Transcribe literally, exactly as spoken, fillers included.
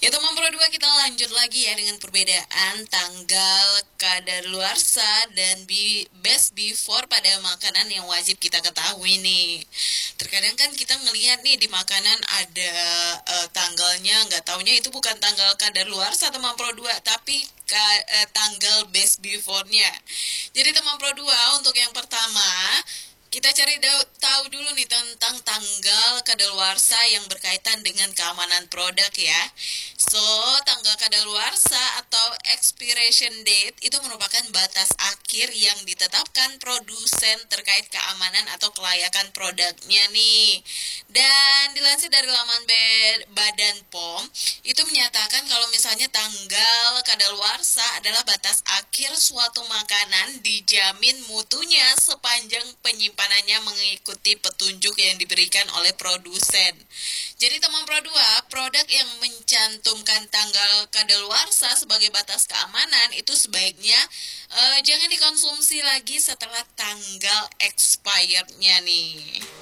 Ya teman Pro dua, kita lanjut lagi ya dengan perbedaan tanggal kadaluarsa dan bi- best before pada makanan yang wajib kita ketahui nih. Terkadang kan kita ngelihat nih di makanan ada eh, tanggalnya, nggak taunya itu bukan tanggal kadaluarsa teman Pro dua, tapi ka- eh, tanggal best before-nya. Jadi teman Pro dua, untuk yang pertama kita cari dau- tahu dulu nih tentang tanggal kadaluarsa yang berkaitan dengan keamanan produk ya. So, tanggal kadaluarsa atau expiration date itu merupakan batas akhir yang ditetapkan produsen terkait keamanan atau kelayakan produknya nih. Dan dilansir dari laman Be- Badan P O M, itu menyatakan kalau misalnya tanggal kadaluarsa adalah batas akhir suatu makanan dijamin mutunya sepanjang penyimpanannya mengikuti petunjuk yang diberikan oleh produsen. Jadi teman Pro dua, produk yang mencantumkan tanggal kadaluarsa sebagai batas keamanan itu sebaiknya eh, jangan dikonsumsi lagi setelah tanggal expirednya nih.